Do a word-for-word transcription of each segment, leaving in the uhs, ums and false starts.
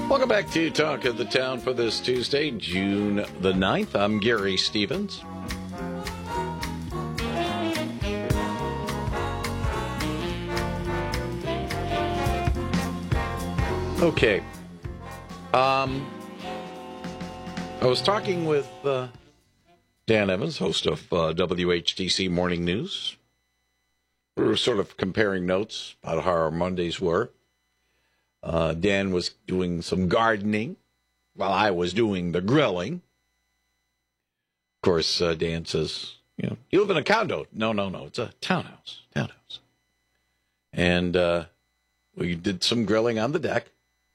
Welcome back to Talk of the Town for this Tuesday, June the ninth. I'm Gary Stevens. Okay. Um, I was talking with uh, Dan Evans, host of uh, W H D C Morning News. We were sort of comparing notes about how our Mondays were. Uh, Dan was doing some gardening while I was doing the grilling. Of course, uh, Dan says, you know, you live in a condo. No, no, no. It's a townhouse. Townhouse. And uh, we did some grilling on the deck.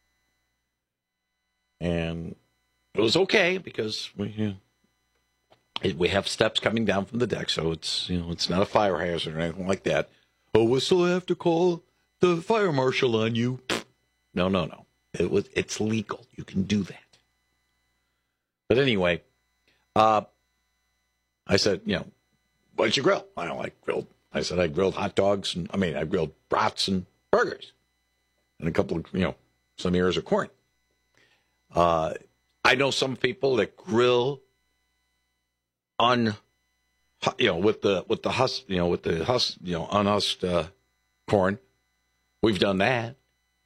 And it was okay because we you know, it, we have steps coming down from the deck, so it's you know it's not a fire hazard or anything like that. Oh, we still have to call the fire marshal on you. No, no, no. It was it's legal. You can do that. But anyway, uh, I said, you know, what'd you grill? I don't like grilled. I said I grilled hot dogs and I mean I grilled brats and burgers and a couple of you know some ears of corn. Uh, I know some people that grill on, you know, with the with the husk, you know, with the husk, you know, unhusked uh, corn. We've done that.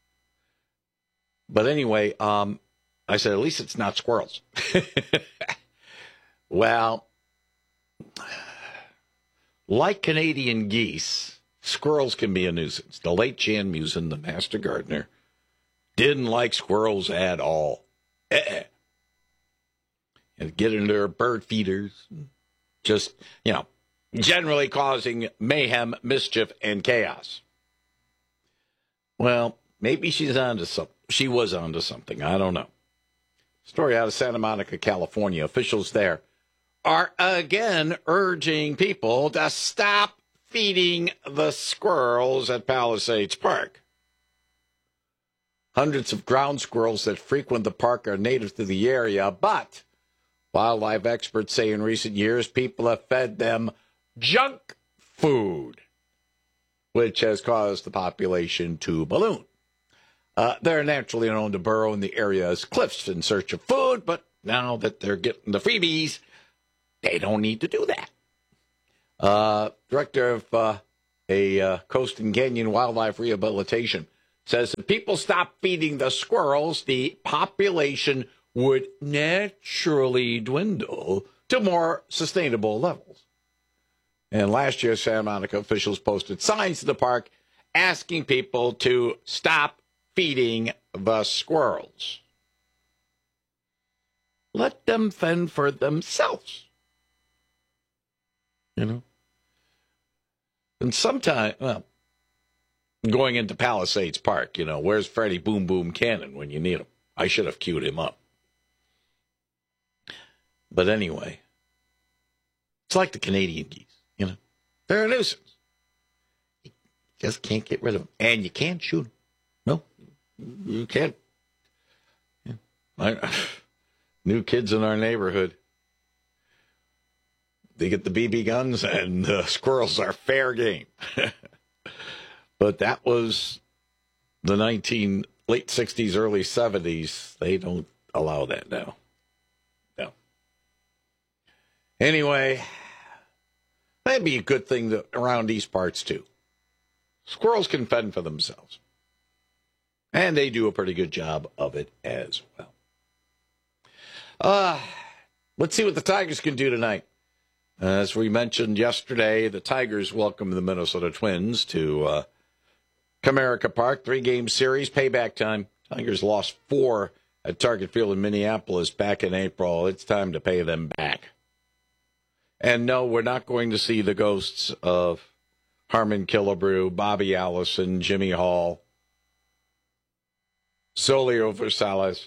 But anyway, um, I said, at least it's not squirrels. Well, like Canadian geese, squirrels can be a nuisance. The late Jan Musin, the master gardener, didn't like squirrels at all. Uh-uh. And get into their bird feeders. Just, you know, generally causing mayhem, mischief, and chaos. Well, maybe she's onto something. She was onto something. I don't know. Story out of Santa Monica, California. Officials there are again urging people to stop feeding the squirrels at Palisades Park. Hundreds of ground squirrels that frequent the park are native to the area, but wildlife experts say in recent years people have fed them junk food, which has caused the population to balloon. Uh, they're naturally known to burrow in the area's cliffs in search of food, but now that they're getting the freebies, they don't need to do that. Uh, director of uh, a uh, Coast and Canyon Wildlife Rehabilitation says if people stop feeding the squirrels, the population would naturally dwindle to more sustainable levels. And last year, Santa Monica officials posted signs in the park asking people to stop feeding the squirrels. Let them fend for themselves. You know? And sometimes, well, going into Palisades Park, you know, where's Freddie Boom Boom Cannon when you need him? I should have queued him up. But anyway, it's like the Canadian geese, you know. They're a nuisance. You just can't get rid of them. And you can't shoot them. No, you can't. Yeah. I, new kids in our neighborhood, they get the B B guns and the squirrels are fair game. But that was the nineteen late sixties, early seventies. They don't allow that now. No. Anyway, that'd be a good thing to, around these parts, too. Squirrels can fend for themselves. And they do a pretty good job of it as well. Uh, let's see what the Tigers can do tonight. As we mentioned yesterday, the Tigers welcome the Minnesota Twins to uh, Comerica Park. Three-game series, payback time. Tigers lost four at Target Field in Minneapolis back in April. It's time to pay them back. And no, we're not going to see the ghosts of Harmon Killebrew, Bobby Allison, Jimmy Hall, Solio Versailles,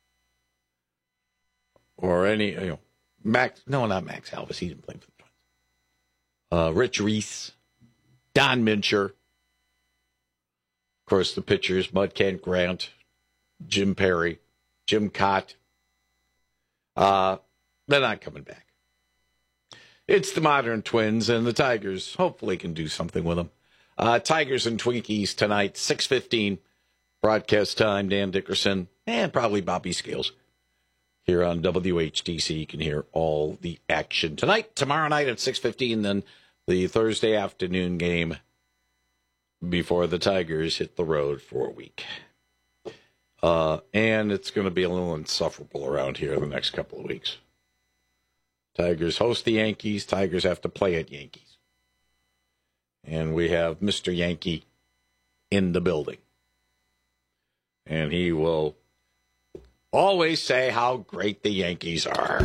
or any, you know, Max, no, not Max Alvis. He didn't play for the Twins. Uh, Rich Reese, Don Mincher. Of course, the pitchers, Mud Kent Grant, Jim Perry, Jim Cott. Uh, they're not coming back. It's the modern Twins, and the Tigers hopefully can do something with them. Uh, Tigers and Twinkies tonight, six fifteen. Broadcast time, Dan Dickerson and probably Bobby Scales. Here on W H T C, you can hear all the action tonight, tomorrow night at six fifteen, then the Thursday afternoon game before the Tigers hit the road for a week. Uh, and it's going to be a little insufferable around here the next couple of weeks. Tigers host the Yankees. Tigers have to play at Yankees. And we have Mister Yankee in the building. And he will always say how great the Yankees are.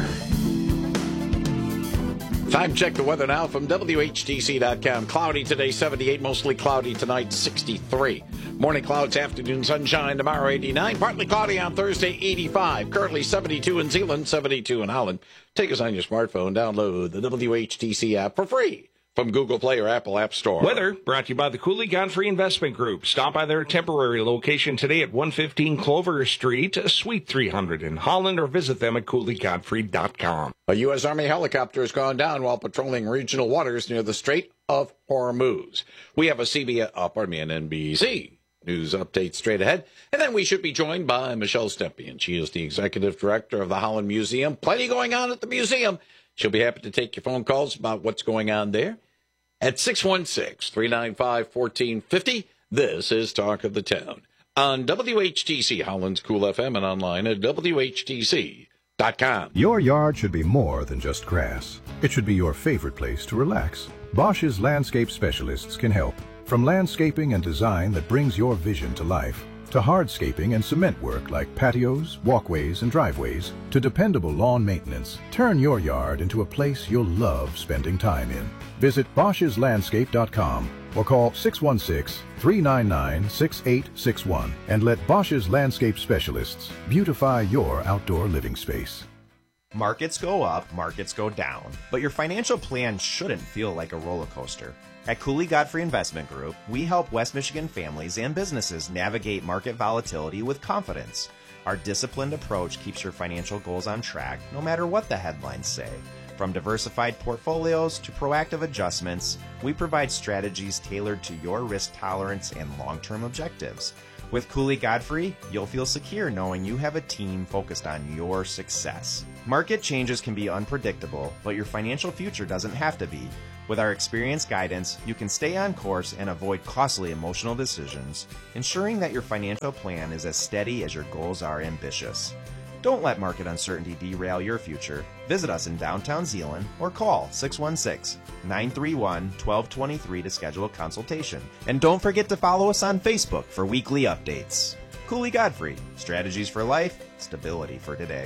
Time check the weather now from W H T C dot com. Cloudy today, seventy-eight. Mostly cloudy tonight, sixty-three. Morning clouds, afternoon sunshine tomorrow, eighty-nine. Partly cloudy on Thursday, eighty-five. Currently seventy-two in Zeeland, seventy-two in Holland. Take us on your smartphone. Download the W H T C app for free from Google Play or Apple App Store. Weather brought to you by the Cooley Godfrey Investment Group. Stop by their temporary location today at one fifteen Clover Street, Suite three hundred in Holland, or visit them at cooley godfrey dot com. A U S. Army helicopter has gone down while patrolling regional waters near the Strait of Hormuz. We have a C B S, uh, pardon me, an N B C News update straight ahead. And then we should be joined by Michelle Stepien. She is the executive director of the Holland Museum. Plenty going on at the museum. She'll be happy to take your phone calls about what's going on there. At six one six, three nine five, one four five zero, this is Talk of the Town on W H T C, Holland's Cool F M, and online at W H T C dot com. Your yard should be more than just grass. It should be your favorite place to relax. Bosch's landscape specialists can help. From landscaping and design that brings your vision to life, to hardscaping and cement work like patios, walkways, and driveways, to dependable lawn maintenance, turn your yard into a place you'll love spending time in. Visit Bosch's Landscape dot com or call six one six, three nine nine, six eight six one and let Bosch's Landscape Specialists beautify your outdoor living space. Markets go up, markets go down, but your financial plan shouldn't feel like a roller coaster. At Cooley Godfrey Investment Group, we help West Michigan families and businesses navigate market volatility with confidence. Our disciplined approach keeps your financial goals on track, no matter what the headlines say. From diversified portfolios to proactive adjustments, we provide strategies tailored to your risk tolerance and long-term objectives. With Cooley Godfrey, you'll feel secure knowing you have a team focused on your success. Market changes can be unpredictable, but your financial future doesn't have to be. With our experienced guidance, you can stay on course and avoid costly emotional decisions, ensuring that your financial plan is as steady as your goals are ambitious. Don't let market uncertainty derail your future. Visit us in downtown Zeeland or call six one six, nine three one, one two two three to schedule a consultation. And don't forget to follow us on Facebook for weekly updates. Cooley Godfrey, strategies for life, stability for today.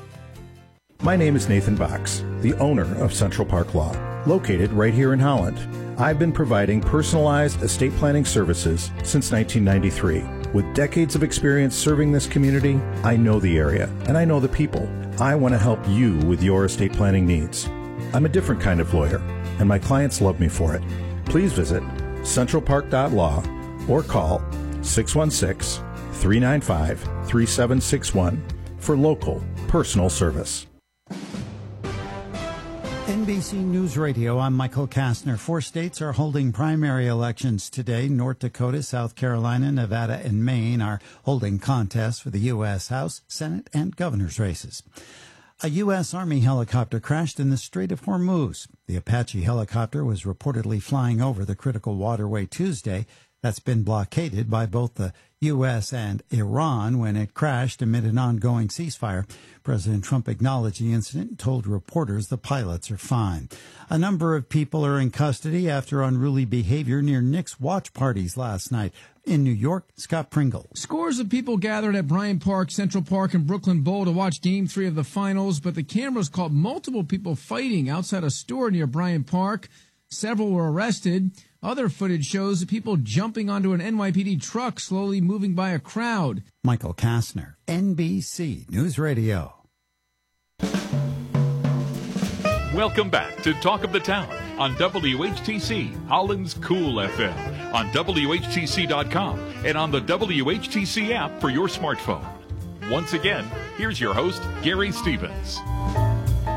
My name is Nathan Box, the owner of Central Park Law, located right here in Holland. I've been providing personalized estate planning services since nineteen ninety-three. With decades of experience serving this community, I know the area and I know the people. I want to help you with your estate planning needs. I'm a different kind of lawyer, and my clients love me for it. Please visit central park dot law or call six one six, three nine five, three seven six one for local personal service. N B C News Radio, I'm Michael Kastner. Four states are holding primary elections today. North Dakota, South Carolina, Nevada, and Maine are holding contests for the U S. House, Senate, and governor's races. A U S. Army helicopter crashed in the Strait of Hormuz. The Apache helicopter was reportedly flying over the critical waterway Tuesday. That's been blockaded by both the U S and Iran when it crashed amid an ongoing ceasefire. President Trump acknowledged the incident and told reporters the pilots are fine. A number of people are in custody after unruly behavior near Knicks watch parties last night. In New York, Scott Pringle. Scores of people gathered at Bryant Park, Central Park, and Brooklyn Bowl to watch Game three of the finals, but the cameras caught multiple people fighting outside a store near Bryant Park. Several were arrested. Other footage shows people jumping onto an N Y P D truck slowly moving by a crowd. Michael Kastner, N B C News Radio. Welcome back to Talk of the Town on W H T C, Holland's Cool F M, on W H T C dot com, and on the W H T C app for your smartphone. Once again, here's your host, Gary Stevens.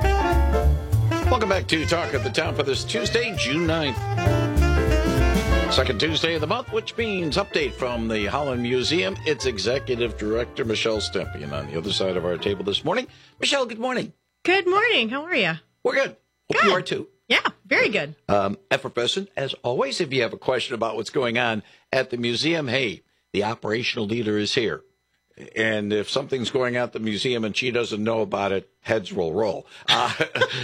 Welcome back to Talk of the Town for this Tuesday, June ninth. Second Tuesday of the month, which means update from the Holland Museum. Its Executive Director, Michelle Stempy. And on the other side of our table this morning, Michelle, good morning. Good morning. How are you? We're good. Hope Good. you are too. Yeah, very good. Um, effervescent, as always. If you have a question about what's going on at the museum, hey, the operational leader is here. And if something's going on at the museum and she doesn't know about it, heads will roll. Uh,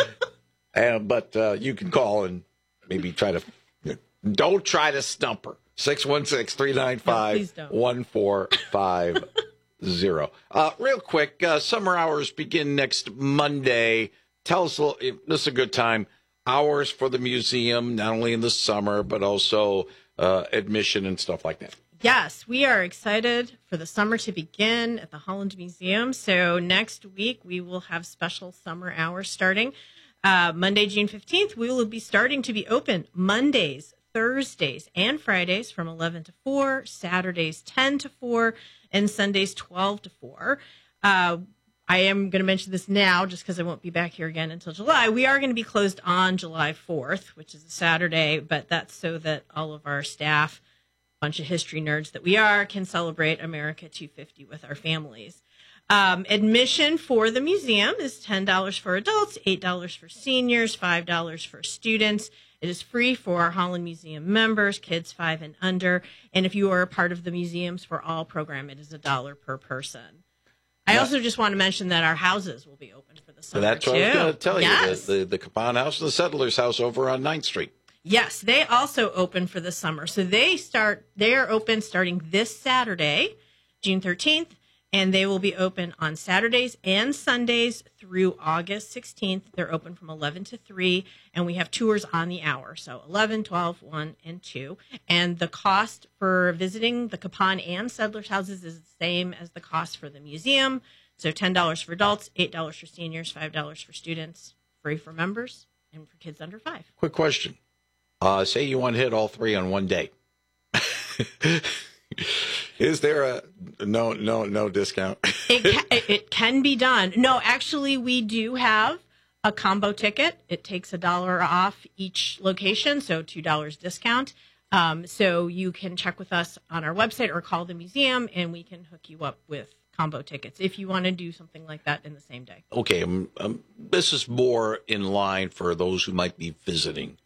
and, but uh, you can call and maybe try to, don't try to stump her. six one six, three nine five, one four five zero. Uh, real quick, uh, summer hours begin next Monday. Tell us, a little, this is a good time. Hours for the museum, not only in the summer, but also uh, admission and stuff like that. Yes, we are excited for the summer to begin at the Holland Museum. So next week, we will have special summer hours starting. Uh, Monday, June fifteenth, we will be starting to be open Mondays, Thursdays, and Fridays from eleven to four, Saturdays ten to four, and Sundays twelve to four. Uh, I am going to mention this now just because I won't be back here again until July. We are going to be closed on July fourth, which is a Saturday, but that's so that all of our staff, bunch of history nerds that we are, can celebrate America two fifty with our families. Um, admission for the museum is ten dollars for adults, eight dollars for seniors, five dollars for students. It is free for our Holland Museum members, kids five and under. And if you are a part of the Museums for All program, it is a dollar per person. I yeah. also just want to mention that our houses will be open for the summer, That's too. what I was going to tell yes. you. The, the, the Capon House and the Settlers House over on ninth Street. Yes, they also open for the summer. So they start, they are open starting this Saturday, June thirteenth, and they will be open on Saturdays and Sundays through August sixteenth. They're open from eleven to three, and we have tours on the hour. So eleven, twelve, one, and two. And the cost for visiting the Capon and Settlers houses is the same as the cost for the museum. So ten dollars for adults, eight dollars for seniors, five dollars for students, free for members, and for kids under five. Quick question. Uh, say you want to hit all three on one day. Is there a no, no, no discount? it, can, it can be done. No, actually, we do have a combo ticket. It takes a dollar off each location, so two dollars discount. Um, so you can check with us on our website or call the museum, and we can hook you up with combo tickets if you want to do something like that in the same day. Okay, um, um, this is more in line for those who might be visiting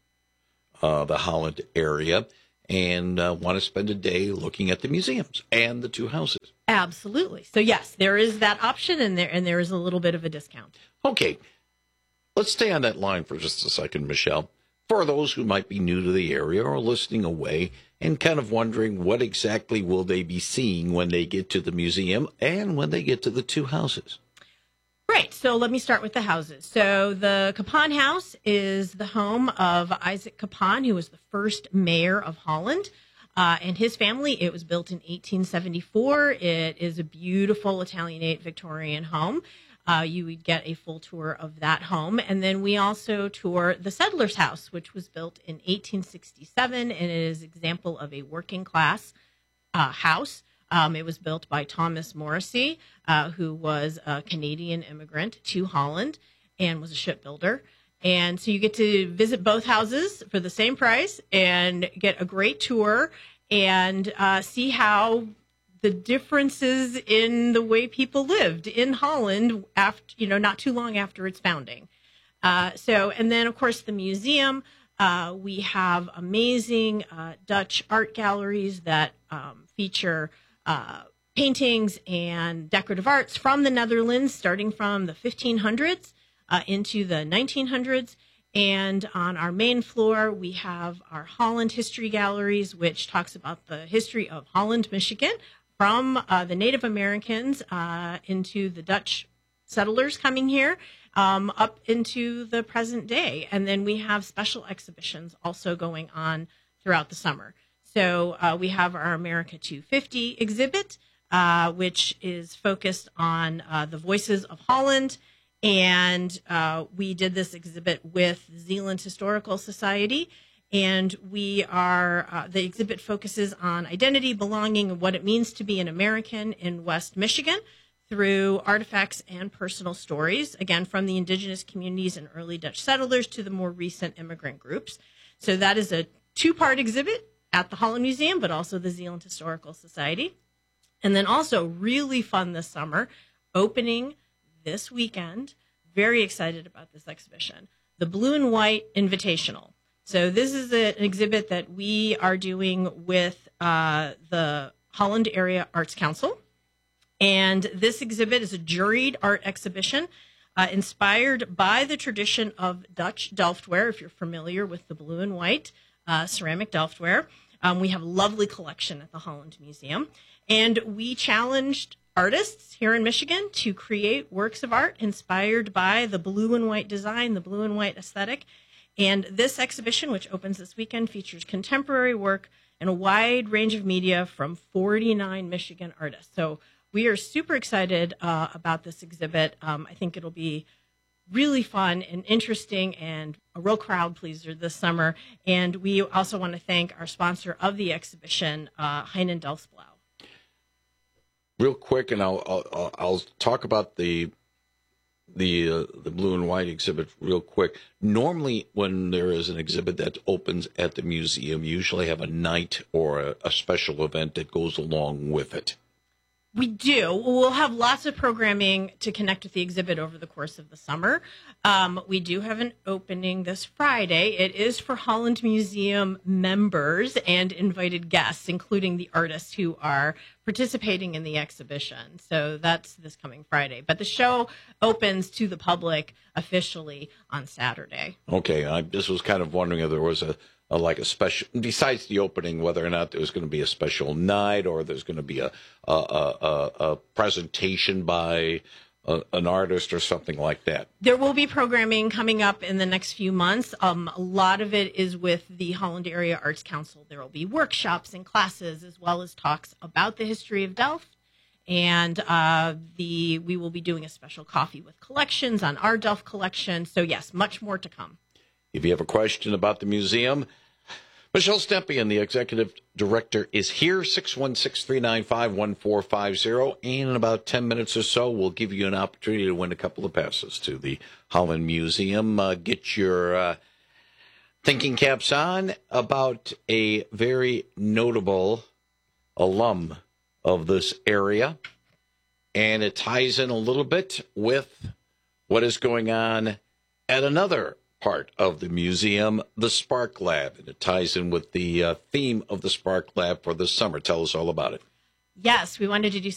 uh, the Holland area and uh, want to spend a day looking at the museums and the two houses. Absolutely. So, yes, there is that option, and there and there is a little bit of a discount. Okay. Let's stay on that line for just a second, Michelle. For those who might be new to the area or listening away and kind of wondering what exactly will they be seeing when they get to the museum and when they get to the two houses. Right. So let me start with the houses. So the Capon House is the home of Isaac Capon, who was the first mayor of Holland, uh, and his family. It was built in eighteen seventy-four. It is a beautiful Italianate Victorian home. Uh, you would get a full tour of that home. And then we also tour the Settlers House, which was built in eighteen sixty-seven, and it is an example of a working class uh, house. Um, it was built by Thomas Morrissey, uh, who was a Canadian immigrant to Holland and was a shipbuilder. And so you get to visit both houses for the same price and get a great tour and uh, see how the differences in the way people lived in Holland after, you know, not too long after its founding. Uh, so, and then of course the museum, uh, we have amazing uh, Dutch art galleries that um, feature uh, paintings and decorative arts from the Netherlands, starting from the fifteen hundreds uh, into the nineteen hundreds. And on our main floor, we have our Holland History Galleries, which talks about the history of Holland, Michigan, from uh, the Native Americans uh, into the Dutch settlers coming here, um, up into the present day. And then we have special exhibitions also going on throughout the summer. So uh, we have our America two fifty exhibit, uh, which is focused on uh, the voices of Holland. And uh, we did this exhibit with Zeeland Historical Society. And we are, uh, the exhibit focuses on identity, belonging, and what it means to be an American in West Michigan through artifacts and personal stories, again, from the indigenous communities and early Dutch settlers to the more recent immigrant groups. So that is a two-part exhibit. at the Holland Museum, but also the Zeeland Historical Society. And then also really fun this summer, opening this weekend. Very excited about this exhibition, the Blue and White Invitational. So this is a, an exhibit that we are doing with uh, the Holland Area Arts Council. And this exhibit is a juried art exhibition uh, inspired by the tradition of Dutch Delftware, if you're familiar with the blue and white uh, ceramic Delftware. Um, we have a lovely collection at the Holland Museum. And we challenged artists here in Michigan to create works of art inspired by the blue and white design, the blue and white aesthetic. And this exhibition, which opens this weekend, features contemporary work and a wide range of media from forty-nine Michigan artists. So we are super excited uh, about this exhibit. Um, I think it'll be really fun and interesting and a real crowd pleaser this summer. And we also want to thank our sponsor of the exhibition, uh, Heinen Delfsblau. Real quick, and I'll I'll, I'll talk about the the uh, the blue and white exhibit real quick. Normally, when there is an exhibit that opens at the museum, you usually have a night or a, a special event that goes along with it. We do. We'll have lots of programming to connect with the exhibit over the course of the summer. Um, we do have an opening this Friday. It is for Holland Museum members and invited guests, including the artists who are participating in the exhibition. So that's this coming Friday. But the show opens to the public officially on Saturday. Okay. I just was kind of wondering if there was a Uh, like a special, besides the opening, whether or not there was going to be a special night or there's going to be a a, a, a presentation by a, an artist or something like that. There will be programming coming up in the next few months. Um, a lot of it is with the Holland Area Arts Council. There will be workshops and classes as well as talks about the history of Delft. And uh, the we will be doing a special coffee with collections on our Delft collection. So, yes, much more to come. If you have a question about the museum, Michelle Stempien, the executive director, is here, six one six, three nine five, one four five zero. And in about ten minutes or so, we'll give you an opportunity to win a couple of passes to the Holland Museum. Uh, get your uh, thinking caps on about a very notable alum of this area. And it ties in a little bit with what is going on at another part of the museum, the Spark Lab, and it ties in with the uh, theme of the Spark Lab for the summer. Tell us all about it. Yes, we wanted to do